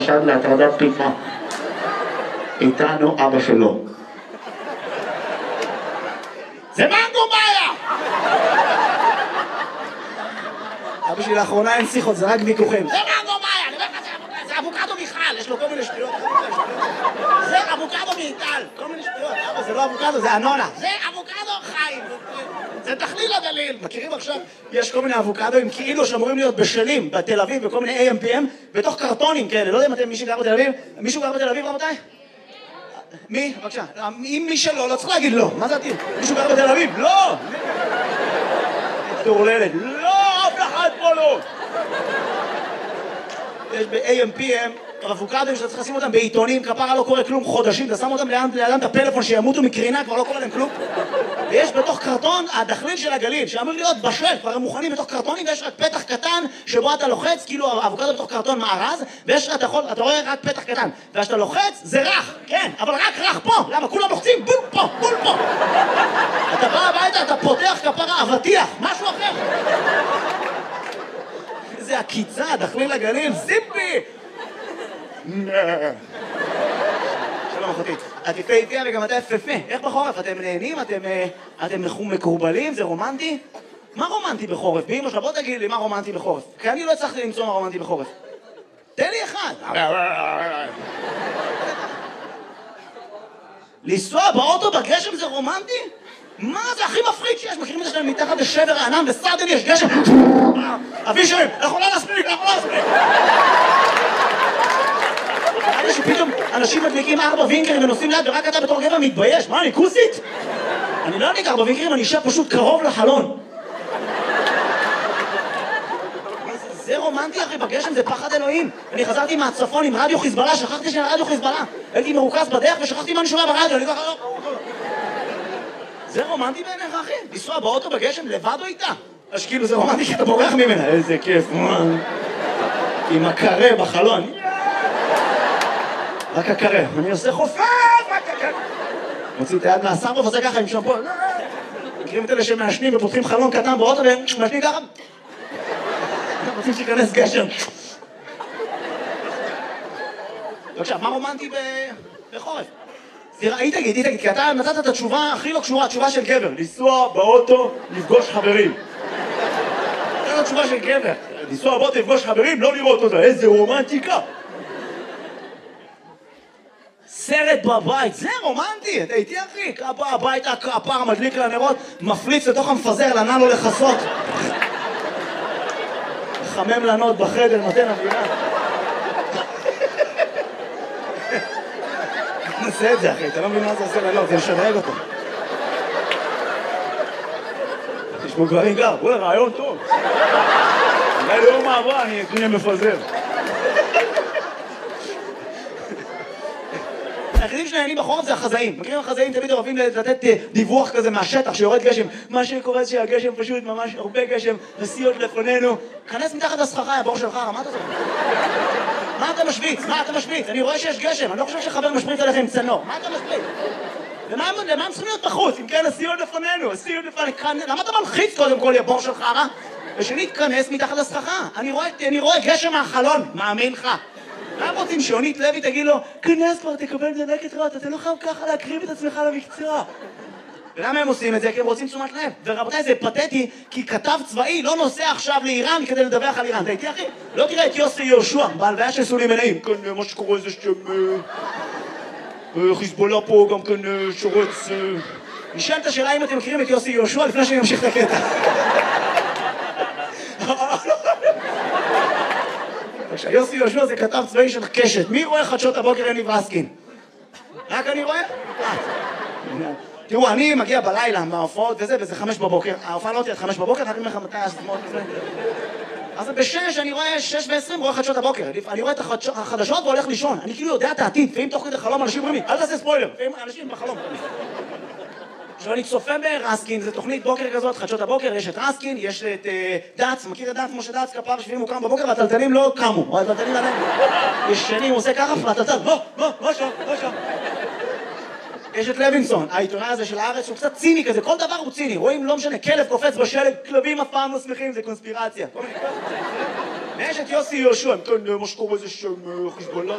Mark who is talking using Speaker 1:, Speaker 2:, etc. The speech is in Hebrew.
Speaker 1: חשד להטרדת תקיפה. איתנו אבא שלו. זה מנגו מאיה!
Speaker 2: אבא שלי לאחרונה אין שיחות, זה רק ויכוחים.
Speaker 1: זה מנגו מאיה! אני אומר לך, זה אבוקדו מיכל, יש לו כל מיני שטויות. זה אבוקדו מאיטל, כל מיני שטויות.
Speaker 2: אבא, זה לא אבוקדו, זה אנונה.
Speaker 1: זה אבוקדו חיים. זה תכליל הגליל.
Speaker 2: מכירים עכשיו? יש כל מיני אבוקדוים כאילו שאמורים להיות בשלים בתל אביב, בכל מיני AMPM, בתוך קרטונים כאלה. לא יודע אם אתם מישהו גר בתל אביב? מישהו גר בתל אביב, רבותיי? מי? בבקשה. אם מי שלא, לא צריך להגיד לא. מה זה עתיד? מישהו גר בתל אביב? לא! תורללת. לא! אף אחד פה לא! יש ב-AMPM אבוקדוים שאתה צריך לשים אותם בעיתונים, כפרה לא קורה כלום חודשים, אתה שם אותם לידם את הפלאפון שימותו מקרינה, כבר לא קורה להם כלום. ויש בתוך קרטון הדחליל של הגליל, שאמור להיות בשל, כבר הם מוכנים בתוך קרטונים, ויש רק פתח קטן שבו אתה לוחץ, כאילו האבוקדו בתוך קרטון מארז, ויש אתה רואה רק פתח קטן, וכשאתה לוחץ זה רך, כן, אבל רק רך פה, למה? כולם לוחצים בול פה, בול פה. אתה בא הביתה, אתה פותח כפרה, אבטיח, משהו אחר. איזה עקיצה, דחליל הגליל, זיפי! שלום אחותי, את יפה יפה וגם אתה יפה. איך בחורף? אתם נהנים? אתם מקורבלים? זה רומנטי? מה רומנטי בחורף? באמא שלך, בוא תגיד לי מה רומנטי בחורף, כי אני לא הצלחתי למצוא מה רומנטי בחורף. תן לי אחד. לנסוע באוטו בגשם זה רומנטי? מה זה הכי מפחיד שיש? מכירים את זה שלהם מתחת לשבר הענן וסרדן יש גשם? אבישרים, אנחנו לא נספיק, אנחנו לא נספיק. נראה שפתאום אנשים מדליקים 4 וינקרים ונוסעים ליד ורק אתה בתור גבר מתבייש. מה, אני כוסית? אני לא אדליק 4 וינקרים, אני אשב פשוט קרוב לחלון. זה רומנטי אחי, בגשם זה פחד אלוהים. אני חזרתי מהצפון עם רדיו חיזבאללה, שכחתי שאני רדיו חיזבאללה. הייתי מרוכז בדרך ושכחתי מה אני שומע ברדיו, אני ככה לא... זה רומנטי בעיניך אחי? לנסוע באוטו בגשם לבד או איתה? אז כאילו זה רומנטי שאתה בורח ממנה. איזה כיף, עם הקרה בחלון. רק הקרה, אני עושה חופף, רק הקרה. מוציא את היד מהסרבוף, עושה ככה עם שמפו. מכירים את אלה שמעשנים ופותחים חלון קטן באוטו ומשנים ככה? רוצים שיכנס גשם. בבקשה, מה רומנטי בחורף? היא תגיד, כי אתה נתת את התשובה הכי לא קשורה, התשובה של גבר. לנסוע באוטו, לפגוש חברים. זאת התשובה של גבר. לנסוע באוטו, לפגוש חברים, לא לראות אותה. איזה רומנטיקה. סרט בבית, זה רומנטי, אתה איתי אחי, הבית הפער מדליק לנרות, מפליץ לתוך המפזר, לנע לו לחסות. חמם לנות בחדר, נותן אווירה. נעשה את זה אחי, אתה לא מבין מה זה עושה לנות, זה משדרג אותו. תשמעו גברים גר, וואלה רעיון טוב. אולי לאור מעברה אני אקנה מפזר. היחידים שנהנים בחורף זה החזאים. מכירים החזאים תמיד אוהבים לתת דיווח כזה מהשטח שיורד גשם. מה שקורה שהגשם פשוט ממש הרבה גשם, נסיעות לפנינו. כנס מתחת לסככה, הבור שלך, מה אתה עושה? מה אתה משוויץ? מה אתה משוויץ? אני רואה שיש גשם, אני לא חושב שחבר משפריץ עליכם צנור. מה אתה משוויץ? למה הם צריכים להיות בחוץ? אם כן, נסיעות לפנינו, נסיעות לפנינו. למה אתה מלחיץ קודם כל הבור שלך, רע? ושנית, כנס מתחת לסככה. אני רואה גשם מהחלון, מאמין לך. למה רוצים שיונית לוי תגיד לו, כנס כבר, תקבל דלקת רעות, אתה לא חייב ככה להקריב את עצמך למקצוע. ולמה הם עושים את זה? כי הם רוצים תשומת לב. ורבותיי, זה פתטי, כי כתב צבאי לא נוסע עכשיו לאיראן כדי לדווח על איראן. אתה איתי אחי? לא תראה את יוסי יהושע, בהלוויה של סולי מנעים. כן, מה שקורה זה חיזבאללה פה גם כן שורץ... נשאלת השאלה אם אתם מכירים את יוסי יהושע לפני שאני אמשיך את הקטע. יוסי יהושע זה כתב צבאי של קשת. מי רואה חדשות הבוקר יניב רסקין? רק אני רואה? תראו, אני מגיע בלילה מההופעות וזה 5 בבוקר. ההופעה לא תהיה 5 בבוקר, אני אומר לך מתי הסתמות וזה. אז ב-6 אני רואה 6:20 רואה חדשות הבוקר. אני רואה את החדשות והולך לישון. אני כאילו יודע את העתיד, ואם תוך כדי חלום אנשים אומרים לי, אל תעשה ספוילר. ואם אנשים בחלום. עכשיו אני צופה ברסקין, זו תוכנית בוקר כזאת, חדשות הבוקר, יש את רסקין, יש את דץ, מכיר את דץ, משה דץ, כפר שביעים הוא קם בבוקר והטלטלים לא קמו, הטלטלים עליהם. ישנים, הוא עושה ככה, והטלטל, מה שם? יש את לוינסון, העיתונאי הזה של הארץ, שהוא קצת ציני כזה, כל דבר הוא ציני, רואים, לא משנה, כלב קופץ בשלג, כלבים אף פעם לא שמחים, זה קונספירציה. ויש את יוסי יהושע, כן, מה שקורה זה שם חיזבאללה.